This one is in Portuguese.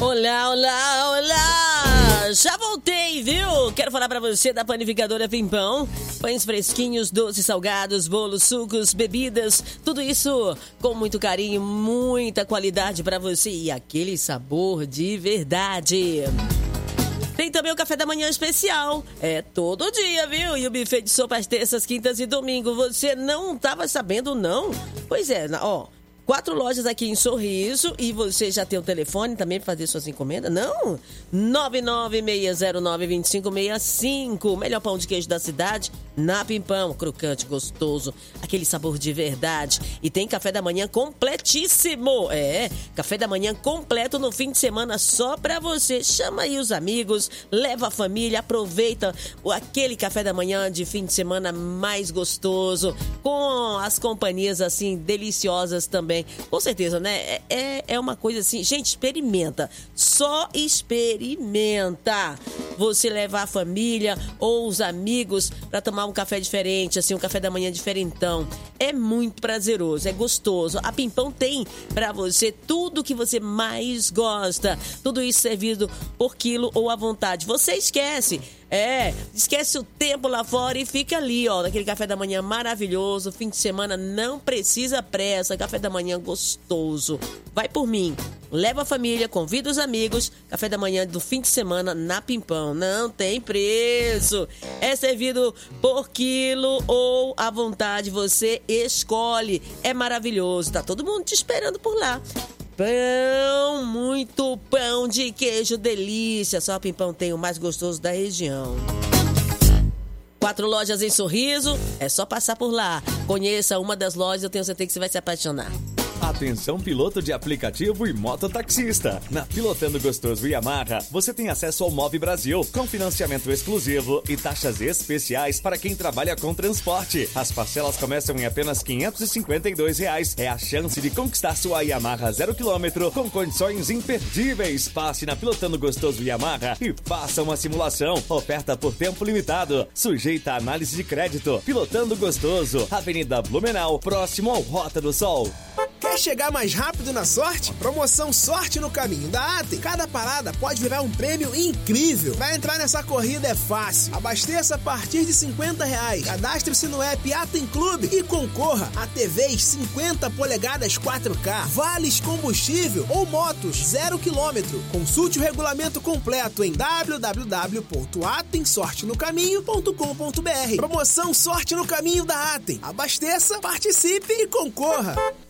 Olá, olá, olá! Já voltei, viu? Quero falar pra você da Panificadora Pimpão. Pães fresquinhos, doces, salgados, bolos, sucos, bebidas, tudo isso com muito carinho, muita qualidade pra você e aquele sabor de verdade. Tem também o café da manhã especial. É todo dia, viu? E o buffet de sopas terças, quintas e domingo. Você não estava sabendo, não? Pois é, ó. 4 lojas aqui em Sorriso e você já tem o telefone também para fazer suas encomendas? Não? 996092565. Melhor pão de queijo da cidade na Pimpão. Crocante, gostoso, aquele sabor de verdade. E tem café da manhã completíssimo. É, café da manhã completo no fim de semana só para você. Chama aí os amigos, leva a família, aproveita aquele café da manhã de fim de semana mais gostoso, com as companhias assim deliciosas também. Com certeza, né? É uma coisa assim, gente, experimenta. Só experimenta. Você levar a família ou os amigos para tomar um café diferente, assim, um café da manhã diferentão. É muito prazeroso, é gostoso. A Pimpão tem para você tudo que você mais gosta. Tudo isso servido por quilo ou à vontade. Você esquece o tempo lá fora e fica ali, ó, naquele café da manhã maravilhoso. Fim de semana não precisa pressa, café da manhã gostoso. Vai por mim, leva a família, convida os amigos. Café da manhã do fim de semana na Pimpão, não tem preço. É servido por quilo ou à vontade, você escolhe. É maravilhoso, tá todo mundo te esperando por lá. Pão, muito pão de queijo, delícia. Só a Pimpão tem o mais gostoso da região. 4 lojas em Sorriso, é só passar por lá. Conheça uma das lojas, eu tenho certeza que você vai se apaixonar. Atenção piloto de aplicativo e mototaxista. Na Pilotando Gostoso Yamaha, você tem acesso ao Move Brasil, com financiamento exclusivo e taxas especiais para quem trabalha com transporte. As parcelas começam em apenas R$ 552. É a chance de conquistar sua Yamaha 0 km com condições imperdíveis. Passe na Pilotando Gostoso Yamaha e faça uma simulação. Oferta por tempo limitado, sujeita a análise de crédito. Pilotando Gostoso, Avenida Blumenau, próximo ao Rota do Sol. Quer chegar mais rápido na sorte? Promoção Sorte no Caminho da Atem. Cada parada pode virar um prêmio incrível. Pra entrar nessa corrida é fácil. Abasteça a partir de R$50. Cadastre-se no app Atem Clube e concorra a TVs 50 polegadas 4K, vales combustível ou motos 0 km. Consulte o regulamento completo em www.atemsortenocaminho.com.br. Promoção Sorte no Caminho da Atem. Abasteça, participe e concorra.